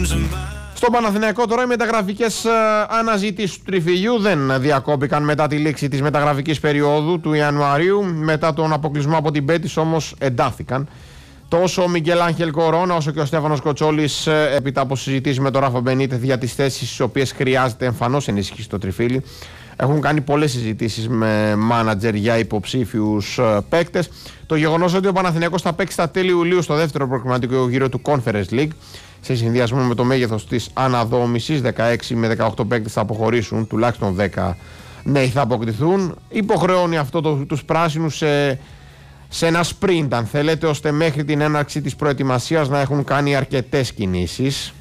Στο Παναθηναϊκό τώρα οι μεταγραφικές αναζητήσεις του Τριφυλιού δεν διακόπηκαν μετά τη λήξη της μεταγραφικής περίοδου του Ιανουαρίου. Μετά τον αποκλεισμό από την Μπέτις όμως εντάθηκαν. Τόσο ο Μιγκέλ Άγχελ Κορώνα όσο και ο Στέφανος Κοτσόλης, έπειτα από συζητήσεις με τον Ράφα Μπενίτεθ για τις θέσεις στις οποίες χρειάζεται εμφανώς ενίσχυση στο Τριφύλι, έχουν κάνει πολλές συζητήσεις με μάνατζερ για υποψήφιους παίκτες. Το γεγονός ότι ο Παναθηναϊκός θα παίξει στα τέλη Ιουλίου στο δεύτερο προκριματικό γύρο του Conference League, σε συνδυασμό με το μέγεθος της αναδόμησης, 16 με 18 παίκτες θα αποχωρήσουν, τουλάχιστον 10 νέοι θα αποκτηθούν, υποχρεώνει αυτό τους πράσινους σε ένα sprint, αν θέλετε, ώστε μέχρι την έναρξη της προετοιμασίας να έχουν κάνει αρκετές κινήσεις.